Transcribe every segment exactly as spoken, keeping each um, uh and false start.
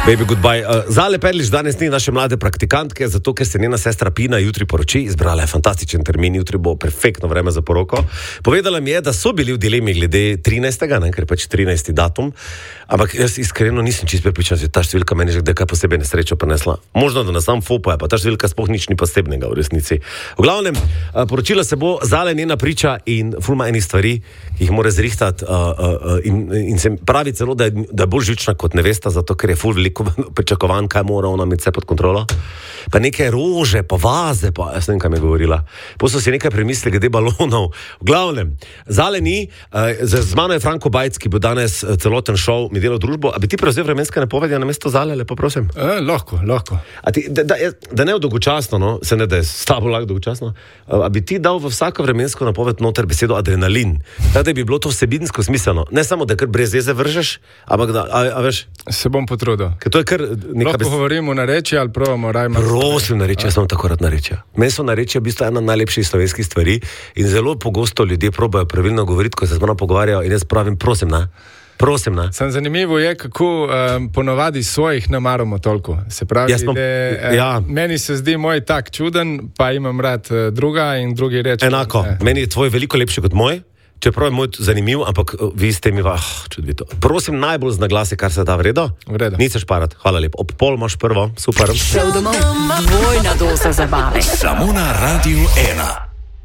Baby goodbye. Uh, Zale Perlič danes ni naše mlade praktikantke, zato ker se njena sestra Pina jutri poroči, izbrala je fantastičen termin, jutri bo perfektno vreme za poroko. Povedala mi je, da so bili v dilemi glede trinajstega, ne, ker pač trinajsti datum, ampak jaz iskreno nisem čisto prepričan, da ta številka meni že kdaj posebej nesrečo prinesla. Možno, da na sam fopo je, pa ta številka sploh nič ni posebnega v resnici. V glavnem, uh, poročila se bo Zale njena priča in fulma enih stvari, ki jih mora zrihtati uh, uh, in, in se pravi celo, da je, da je bolj živčna kot nevesta, zato ker je ful veliko pričakovan, kaj mora ona imeti vse pod kontrolo. Pa neke rože, pa vaze, pa jaz ne vem, kaj mi je govorila. Pa so si nekaj premislili glede balonov. V glavnem, Zale ni, uh, z, z mano je Franko Bajc, ki bo danes uh, celoten šov mi delal družbo. A bi ti prevzel vremenske napovedi na mesto Zale, lepo prosim? E, lahko, lahko. A ti, da, da, da ne v dolgočasno, no, se ne da je s tabo lahko dolgočasno, uh, a bi ti dal v vsako vremensko napoved noter besedo adrenalin, tako da bi bilo to vsebinsko smiselno. Ne samo, da kar brez veze vržeš, ampak da, a, a veš? Se bom potrudil. To je kar neka lahko bes... govorimo narečje ali pravimo rajma. Prosim narečje, jaz sem tako rad narečje. Meni so narečje v bistvu ena najlepših slovenskih stvari in zelo pogosto ljudje probajo pravilno govoriti, ko se z mano pogovarjajo in jaz pravim, prosim, ne? Prosim, ne? Sem zanimivo je, kako um, ponovadi svojih ne maramo toliko. Se pravi, Smo, da, ja. uh, meni se zdi moj tak čuden, pa imam rad uh, druga in drugi reče. Enako, eh. meni je tvoj veliko lepši kot moj. Čeprav je moj zanimiv, ampak vi ste mi vah, čudovito. Prosim, najbolj z naglasi, kar se da v redu. V redu. Nič šparat, hvala lepo. Ob pol imaš prvo, super. Šel domov, dvojna doza zabave. Samo na Radiu ena.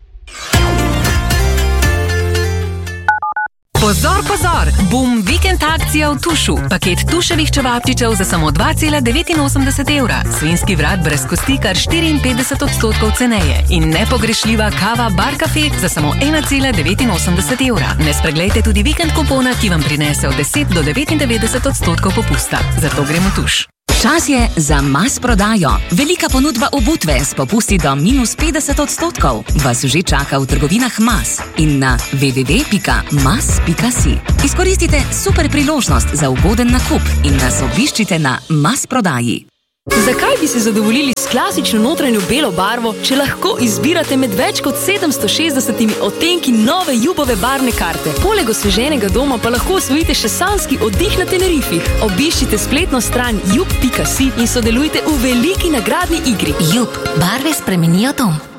Pozor, pozor! Bum vikend akcija v Tušu. Paket tuševih čevapčičev za samo dva cela devetinosemdeset evra. Svinjski vrat brez kosti kar štiriinpetdeset odstotkov ceneje. In nepogrešljiva kava Bar Cafe za samo ena cela devetinosemdeset evra. Ne spreglejte tudi vikend kupona, ki vam prinese od deset do devetindevetdeset odstotkov popusta. Zato gremo Tuš. Čas je za Mas prodajo. Velika ponudba obutve s popusti do minus petdeset odstotkov vas že čaka v trgovinah Mas in na w w w pika mas pika si. Izkoristite super priložnost za ugoden nakup in nas obiščite na Mas prodaji. Zakaj bi se zadovoljili s klasično notranjo belo barvo, če lahko izbirate med več kot sedemsto šestdesetimi odtenki nove Jubove barvne karte? Poleg osveženega doma pa lahko osvojite še sanjski oddih na Tenerifih. Obiščite spletno stran jub pika si in sodelujte v veliki nagradni igri. Jub, barve spremenijo dom.